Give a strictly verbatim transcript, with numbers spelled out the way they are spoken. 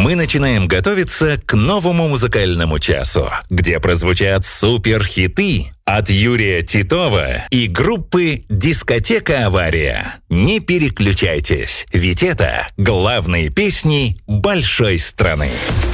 мы начинаем готовиться к новому музыкальному часу, где прозвучат суперхиты от Юрия Титова и группы «Дискотека Авария». Не переключайтесь, ведь это главные песни большой страны.